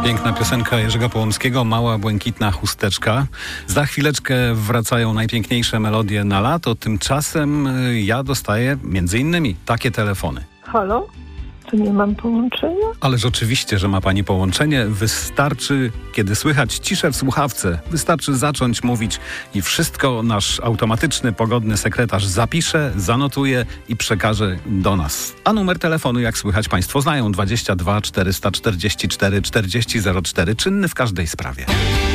Piękna piosenka Jerzego Połomskiego, Mała błękitna chusteczka. Za chwileczkę wracają najpiękniejsze melodie na lato. Tymczasem ja dostaję między innymi takie telefony. Halo? To nie mam połączenia? Ależ oczywiście, że ma pani połączenie. Wystarczy, kiedy słychać ciszę w słuchawce, wystarczy zacząć mówić i wszystko nasz automatyczny, pogodny sekretarz zapisze, zanotuje i przekaże do nas. A numer telefonu, jak słychać, państwo znają, 22 444 4004, czynny w każdej sprawie.